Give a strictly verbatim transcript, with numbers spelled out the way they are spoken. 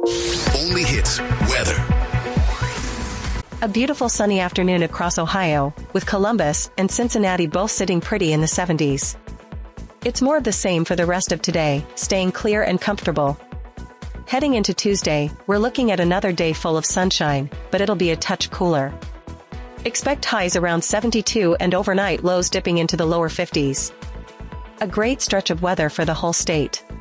Only Hits weather. A beautiful sunny afternoon across Ohio, with Columbus and Cincinnati both sitting pretty in the seventies. It's more of the same for the rest of today, staying clear and comfortable. Heading into Tuesday, we're looking at another day full of sunshine, but it'll be a touch cooler. Expect highs around seventy-two and overnight lows dipping into the lower fifties. A great stretch of weather for the whole state.